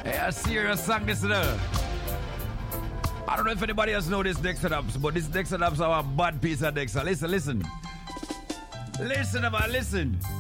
Hey, a serious song, this is I don't know if anybody else know this Dexter Dubs, but this Dexter Dubs are a bad piece of Dexter. Listen. Listen, man, listen.